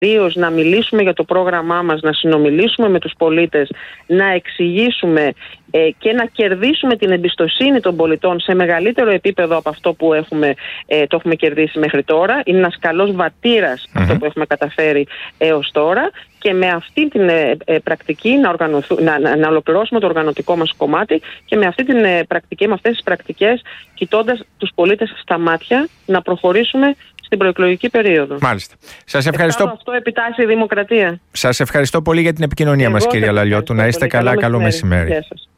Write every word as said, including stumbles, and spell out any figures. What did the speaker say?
κυρίως να μιλήσουμε για το πρόγραμμά μας, να συνομιλήσουμε με τους πολίτες, να εξηγήσουμε ε, και να κερδίσουμε την εμπιστοσύνη των πολιτών σε μεγαλύτερο επίπεδο από αυτό που έχουμε, ε, το έχουμε κερδίσει μέχρι τώρα. Είναι ένας καλός βατήρας mm-hmm. αυτό που έχουμε καταφέρει έως τώρα, και με αυτή την ε, ε, πρακτική να, οργανωθού, να, να, να ολοκληρώσουμε το οργανωτικό μας κομμάτι, και με αυτή την ε, πρακτική, με αυτές τις πρακτικές, κοιτώντας τους πολίτες στα μάτια, να προχωρήσουμε στην προεκλογική περίοδο. Μάλιστα. Σας ευχαριστώ. Αυτό επιτάσσει η δημοκρατία. Σας ευχαριστώ πολύ για την επικοινωνία Εγώ μας, κυρία Λαλιώτου. Να είστε καλά. Καλό μεσημέρι. Γεια σας.